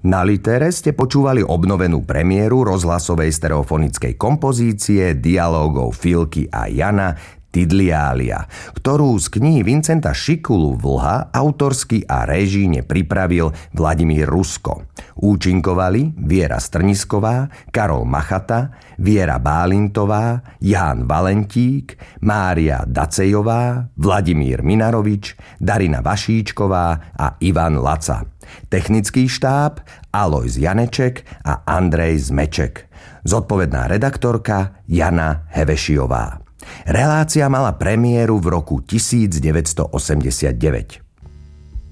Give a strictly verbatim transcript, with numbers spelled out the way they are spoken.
Na Litere ste počúvali obnovenú premiéru rozhlasovej stereofonickej kompozície dialógov Filky a Jana Tidliália, ktorú z knihy Vincenta Šikulu Vlha autorsky a režíne pripravil Vladimír Rusko. Účinkovali Viera Strnisková, Karol Machata, Viera Bálintová, Ján Valentík, Mária Dacejová, Vladimír Minarovič, Darina Vašíčková a Ivan Laca. Technický štáb Alojz Janeček a Andrej Zmeček. Zodpovedná redaktorka Jana Hevešiová. Relácia mala premiéru v roku devätnásť osemdesiatdeväť.